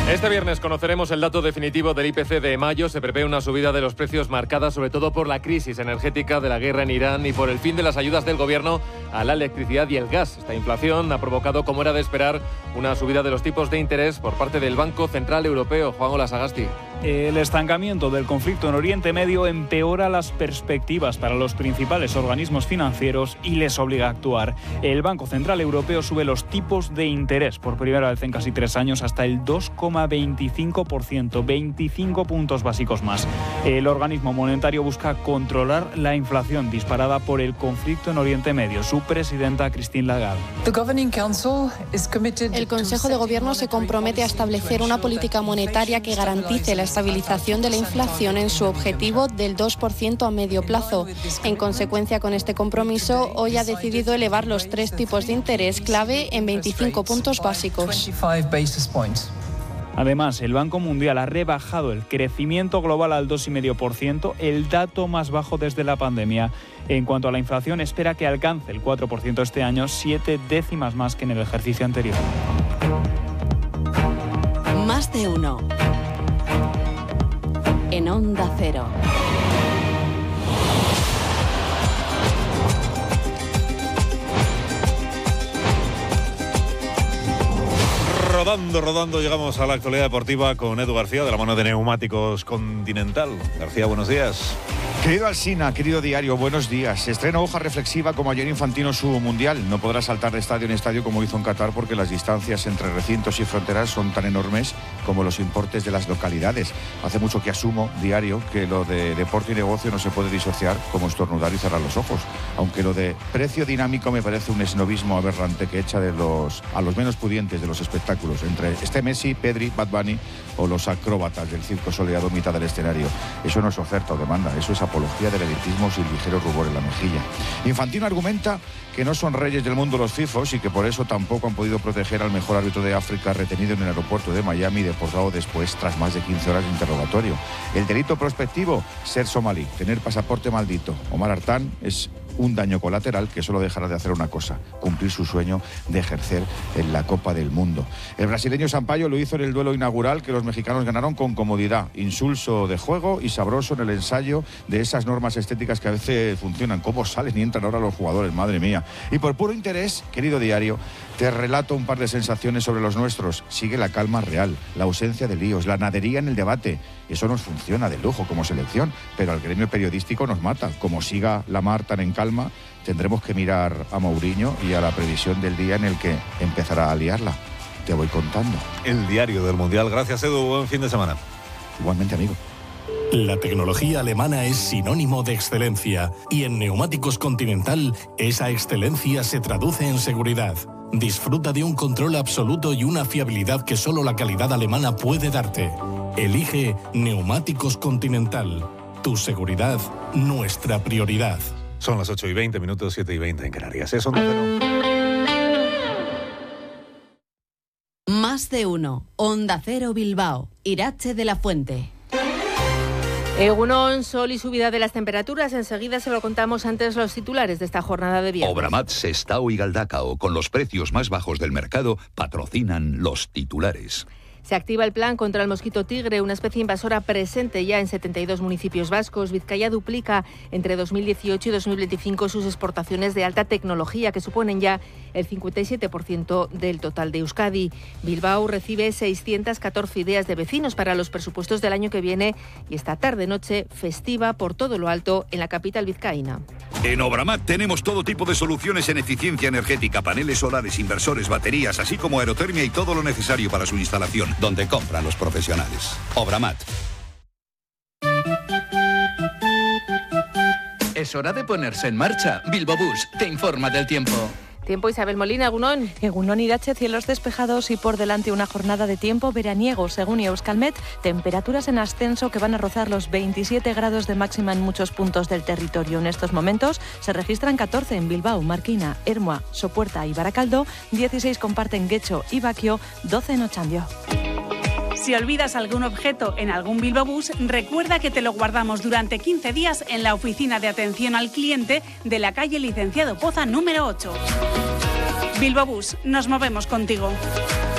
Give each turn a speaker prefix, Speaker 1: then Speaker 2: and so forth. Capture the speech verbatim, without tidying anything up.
Speaker 1: Este viernes conoceremos el dato definitivo del I P C de mayo. Se prevé una subida de los precios marcada sobre todo por la crisis energética de la guerra en Irán y por el fin de las ayudas del gobierno a la electricidad y el gas. Esta inflación ha provocado, como era de esperar, una subida de los tipos de interés por parte del Banco Central Europeo. Juan Olasagasti.
Speaker 2: El estancamiento del conflicto en Oriente Medio empeora las perspectivas para los principales organismos financieros y les obliga a actuar. El Banco Central Europeo sube los tipos de interés por primera vez en casi tres años hasta el dos coma veinticinco por ciento, veinticinco puntos básicos más. El organismo monetario busca controlar la inflación disparada por el conflicto en Oriente Medio. Su presidenta, Christine Lagarde.
Speaker 3: El Consejo de Gobierno se compromete a establecer una política monetaria que garantice la estabilización de la inflación en su objetivo del dos por ciento a medio plazo. En consecuencia con este compromiso, hoy ha decidido elevar los tres tipos de interés clave en veinticinco puntos básicos.
Speaker 2: Además, el Banco Mundial ha rebajado el crecimiento global al dos coma cinco por ciento, el dato más bajo desde la pandemia. En cuanto a la inflación, espera que alcance el cuatro por ciento este año, siete décimas más que en el ejercicio anterior.
Speaker 4: Más de uno. En Onda Cero.
Speaker 5: Rodando, rodando, llegamos a la actualidad deportiva con Edu García, de la mano de Neumáticos Continental. García, buenos días.
Speaker 6: Querido Alsina, querido diario, buenos días. Estrena hoja reflexiva como ayer Infantino su Mundial. No podrá saltar de estadio en estadio como hizo en Qatar porque las distancias entre recintos y fronteras son tan enormes como los importes de las localidades. Hace mucho que asumo, diario, que lo de deporte y negocio no se puede disociar como estornudar y cerrar los ojos. Aunque lo de precio dinámico me parece un esnovismo aberrante que echa de los, a los menos pudientes de los espectáculos, entre este Messi, Pedri, Bad Bunny o los acróbatas del circo soleado mitad del escenario. Eso no es oferta o demanda, eso es apología del elitismo sin ligero rubor en la mejilla. Infantino argumenta que no son reyes del mundo los fifos y que por eso tampoco han podido proteger al mejor árbitro de África retenido en el aeropuerto de Miami y deportado después tras más de quince horas de interrogatorio. El delito prospectivo, ser somalí, tener pasaporte maldito. Omar Artán es un daño colateral que solo dejará de hacer una cosa, cumplir su sueño de ejercer en la Copa del Mundo. El brasileño Sampaio lo hizo en el duelo inaugural que los mexicanos ganaron con comodidad, insulso de juego y sabroso en el ensayo de esas normas estéticas que a veces funcionan. ¿Cómo salen y entran ahora los jugadores? Madre mía. Y por puro interés, querido diario, te relato un par de sensaciones sobre los nuestros. Sigue la calma real, la ausencia de líos, la nadería en el debate. Eso nos funciona de lujo como selección, pero al gremio periodístico nos mata. Como siga la mar tan en calma, tendremos que mirar a Mourinho y a la previsión del día en el que empezará a liarla. Te voy contando.
Speaker 5: El diario del Mundial. Gracias, Edu. Buen fin de semana.
Speaker 6: Igualmente, amigo.
Speaker 7: La tecnología alemana es sinónimo de excelencia y en Neumáticos Continental esa excelencia se traduce en seguridad. Disfruta de un control absoluto y una fiabilidad que solo la calidad alemana puede darte. Elige Neumáticos Continental. Tu seguridad, nuestra prioridad.
Speaker 5: Son las ocho y veinte minutos, siete y veinte en Canarias. Es Onda Cero.
Speaker 4: Más de uno. Onda Cero Bilbao. Irache de la Fuente.
Speaker 8: Egunon, sol y subida de las temperaturas. Enseguida se lo contamos antes los titulares de esta jornada de viernes.
Speaker 9: Obramat, Sestao y Galdacao, con los precios más bajos del mercado, patrocinan los titulares.
Speaker 8: Se activa el plan contra el mosquito tigre, una especie invasora presente ya en setenta y dos municipios vascos. Vizcaya duplica entre dos mil dieciocho y dos mil veinticinco sus exportaciones de alta tecnología, que suponen ya el cincuenta y siete por ciento del total de Euskadi. Bilbao recibe seiscientas catorce ideas de vecinos para los presupuestos del año que viene y esta tarde-noche festiva por todo lo alto en la capital vizcaína.
Speaker 9: En Obramat tenemos todo tipo de soluciones en eficiencia energética, paneles solares, inversores, baterías, así como aerotermia y todo lo necesario para su instalación, donde compran los profesionales. Obramat.
Speaker 10: Es hora de ponerse en marcha. Bilbao Bus te informa del tiempo.
Speaker 8: Tiempo, Isabel Molina, Egunon.
Speaker 11: Egunon Irache, cielos despejados y por delante una jornada de tiempo veraniego. Según Euskalmet, temperaturas en ascenso que van a rozar los veintisiete grados de máxima en muchos puntos del territorio. En estos momentos se registran catorce en Bilbao, Marquina, Ermua, Sopuerta y Baracaldo, dieciséis comparten Guecho y Baquio, doce en Ochandio.
Speaker 12: Si olvidas algún objeto en algún Bilbao Bus, recuerda que te lo guardamos durante quince días en la oficina de atención al cliente de la calle Licenciado Poza número ocho. Bilbao Bus, nos movemos contigo.